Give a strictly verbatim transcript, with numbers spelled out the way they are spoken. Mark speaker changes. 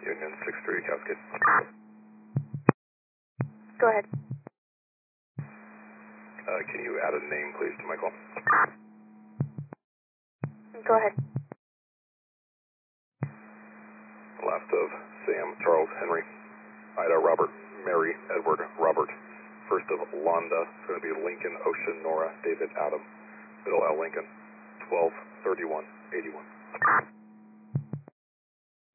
Speaker 1: Union six three Cascade.
Speaker 2: Go ahead.
Speaker 1: Uh, can you add a name, please, to my call?
Speaker 2: Go ahead.
Speaker 1: Last of Sam, Charles, Henry, Ida, Robert, Mary, Edward, Robert. First of Londa, it's going to be Lincoln, Ocean, Nora, David, Adam. Middle L, Lincoln, twelve thirty-one eighty-one.